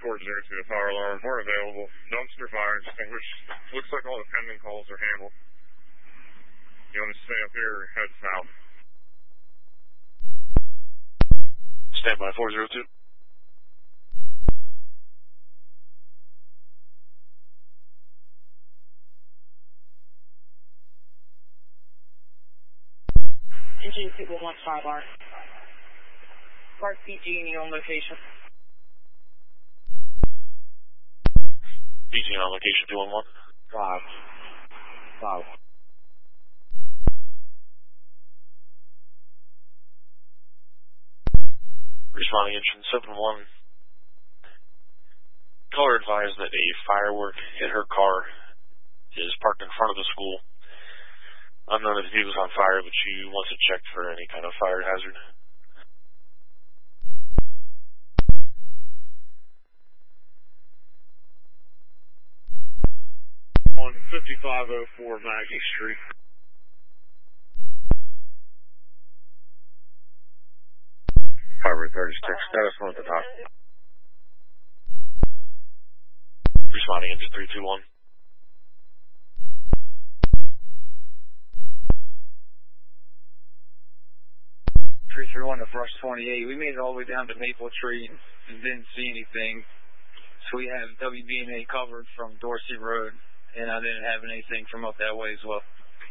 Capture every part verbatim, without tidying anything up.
four zero two, a fire alarm. We're available. Dumpster fire extinguished. Looks like all the pending calls are handled. You want to stay up here or head south? Stand by four zero two. Engine two one one five R. Park P G in your own location. P G on location two one one. Five. Five. Responding engine seven one. Caller advised that a firework hit her car. Is parked in front of the school. Unknown if he was on fire, but she wants to check for any kind of fire hazard. On fifty-five oh four Maggie Street. Fiber thirty-six, status one at the top. Responding engine three two one. three three one to Brush twenty-eight. We made it all the way down to Maple Tree and didn't see anything. So we have W B N A covered from Dorsey Road, and I didn't have anything from up that way as well.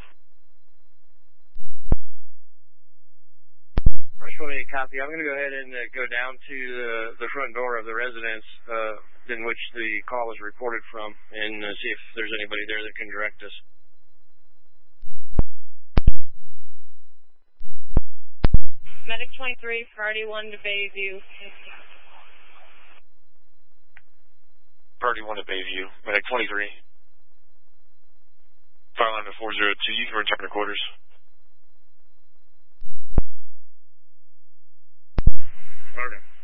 Brush twenty-eight, copy. I'm going to go ahead and uh, go down to uh, the front door of the residence uh, in which the call was reported from and uh, see if there's anybody there that can direct us. Medic twenty-three, Priority one to Bayview. Priority one to Bayview. Medic twenty-three. Fire line to four zero two. You can return to quarters. Okay.